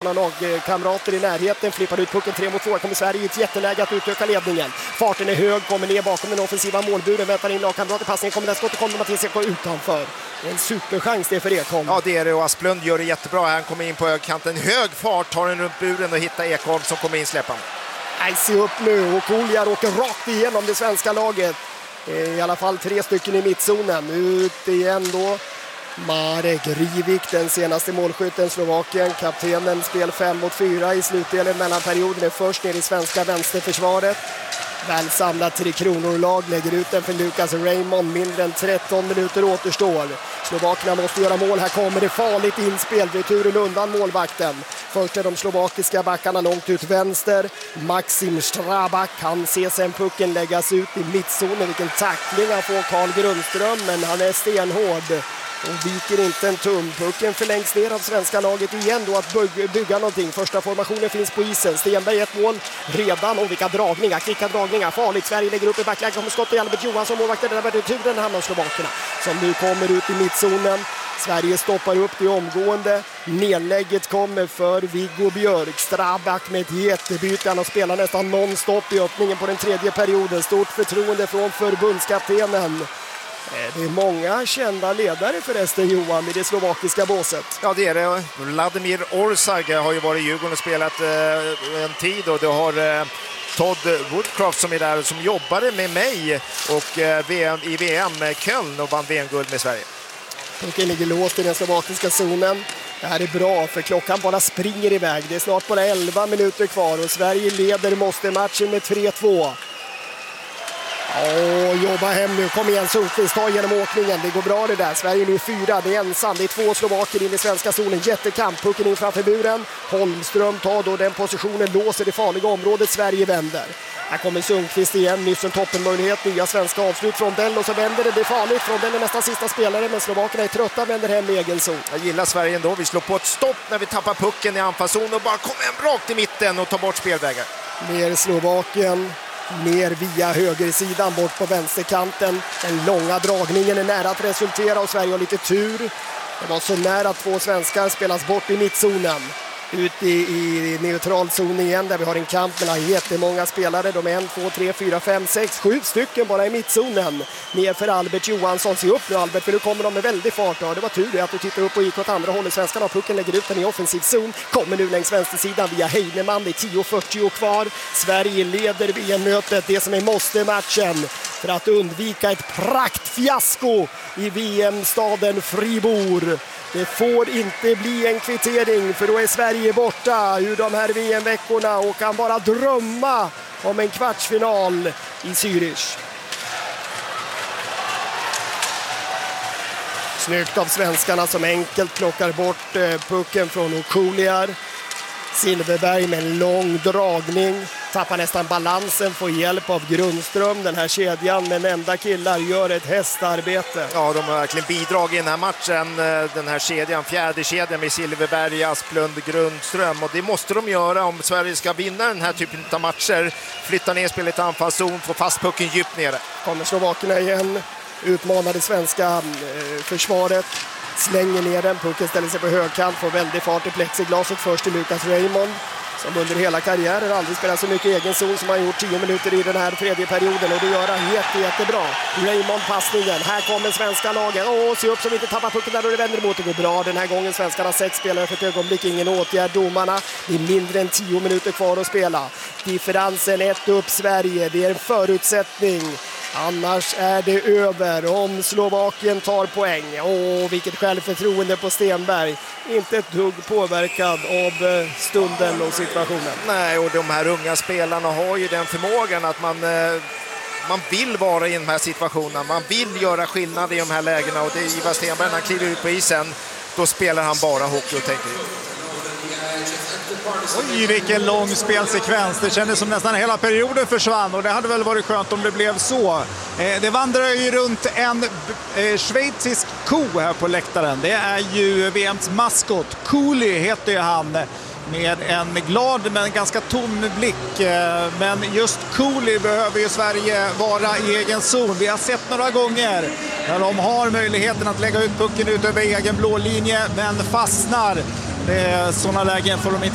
saknar lagkamrater i närheten. Flippar ut pucken 3 mot 2. Kommer Sverige i ett jätteläge att utöka ledningen. Farten är hög, kommer ner bakom den offensiva målburen. Väntar in lagkamrater, passningen kommer där, skottet kommer Mattias Ekholm utanför. En superchans det för Ekholm. Ja, det är det, och Asplund gör det jättebra. Han kommer in på högkanten, hög fart, tar den runt buren och hittar Ekholm som kommer in släppan. Nej, se upp nu, och Koljar åker rakt igenom det svenska laget. I alla fall 3 stycken i mittzonen. Ut igen då Marek Rivik, den senaste målskytten, Slovakien. Kaptenen, spel 5 mot 4 i slutdelen mellan perioden, är först ner i svenska vänsterförsvaret. Väl samlat 3 kronor-lag lägger ut den för Lucas Raymond. Mindre än 13 minuter återstår. Slovakerna måste göra mål. Här kommer det farligt inspel. Returen undan målvakten. Först är de slovakiska backarna långt ut vänster. Maxim Strabak kan se sen pucken läggas ut i mittzonen. Vilken tackling han får, Carl Grundström, men han är stenhård. Och viker inte en tum. Pucken förlängs ner av svenska laget igen då att bygga någonting. Första formationen finns på isen. Stenberg ett mål redan, och vilka dragningar, kvicka dragningar. Farligt, Sverige lägger upp i backläge, kommer skott i Albert Johansson, målvakten där returen hamnar slovakerna. Som nu kommer ut i mittzonen. Sverige stoppar upp det omgående. Nedlägget kommer för Viggo Björk. Strabak med ett jättebyte. Han spelar nästan non-stop i öppningen på den 3:e perioden. Stort förtroende från förbundskaptenen. Det är många kända ledare förresten, Johan, i det slovakiska båset. Ja, det är det. Vladimir Orsag har ju varit i Djurgården och spelat en tid, och det har Todd Woodcroft som är där och som jobbade med mig och i VM Köln och vann VM-guld med Sverige. Pucken ligger låst i den slovakiska zonen. Det här är bra, för klockan bara springer iväg. Det är snart bara 11 minuter kvar och Sverige leder matchen med 3-2. Jobba hem nu, kom igen Sundqvist, ta igenom åkningen, det går bra det där. Sverige nu 4, det är ensam, det är 2 slovaker in i svenska zonen, jättekamp, pucken in framför buren. Holmström tar då den positionen, låser det farliga området, Sverige vänder. Här kommer Sundqvist igen, nyss en toppenmöjlighet, nya svenska avslut från Dell, och så vänder det är farligt. Från Dell är nästan sista spelare, men slovakerna är trötta, vänder hem i egen zon. Jag gillar Sverige ändå, vi slår på ett stopp när vi tappar pucken i anfallszon och bara kommer en rakt i mitten och tar bort spelvägar. Ner Slovakien. Ner via högersidan, bort på vänsterkanten. Den långa dragningen är nära att resultera och Sverige har lite tur. Det var så nära att 2 svenskar spelas bort i mittzonen. Ut i neutral zon igen där vi har en kamp mellan jättemånga spelare. De är 1, 2, 3, 4, 5, 6, 7 stycken bara i mittzonen. Ner för Albert Johansson. Se upp nu Albert, för nu kommer de med väldigt fart. Ja, det var tur att du tittar upp och gick åt andra hållet. Svenskarna har pucken, lägger ut den i offensiv zon. Kommer nu längs vänstersidan via Heinemann. Det är 10:40 kvar. Sverige leder VM-mötet. Det som är måste-matchen för att undvika ett praktfiasko i VM-staden Fribourg. Det får inte bli en kvittering, för då är Sverige borta ur de här VM-veckorna och kan bara drömma om en kvartsfinal i Zürich. Snyggt av svenskarna som enkelt plockar bort pucken från Koljar. Silverberg med en lång dragning. Tappar nästan balansen, får hjälp av Grundström. Den här kedjan med nämnda killar gör ett hästarbete. Ja, de har verkligen bidragit i den här matchen. Den här kedjan, fjärde kedjan med Silverberg, Asplund, Grundström. Och det måste de göra om Sverige ska vinna den här typen av matcher. Flytta ner spelet i anfallszon, få fast pucken djupt nere. Kommer slovakerna igen. Utmanar det svenska försvaret. Slänger ner den, pucken ställer sig på högkant, får väldigt fart i plexiglaset. Först till Lucas Raymond, som under hela karriären aldrig spelat så mycket egen zon som han gjort 10 minuter i den här 3:e perioden, och det gör han jättebra. Raymond passningen, här kommer svenska lagen. Se upp som inte tappar pucken där, och det vänder emot. Det går bra den här gången. Svenskarna 6 spelare för ett ögonblick, ingen åtgärd. Domarna, det är mindre än 10 minuter kvar att spela. Differensen 1 upp Sverige, det är en förutsättning. Annars är det över om Slovakien tar poäng. Vilket självförtroende på Stenberg. Inte ett dugg påverkad av stunden och situationen. Nej, och de här unga spelarna har ju den förmågan att man vill vara i de här situationerna. Man vill göra skillnad i de här lägena, och det är Ivar Stenberg, när han kliver ut på isen, då spelar han bara hockey och tänker ut. Oj, vilken lång spelsekvens. Det kändes som nästan hela perioden försvann, och det hade väl varit skönt om det blev så. Det vandrar ju runt en schweizisk ko här på läktaren. Det är ju VMs maskot. Cooley heter ju han, med en glad men ganska tom blick. Men just Cooley behöver ju Sverige vara i egen zon. Vi har sett några gånger när de har möjligheten att lägga ut pucken ut över egen blå linje, men fastnar. Sådana lägen får de inte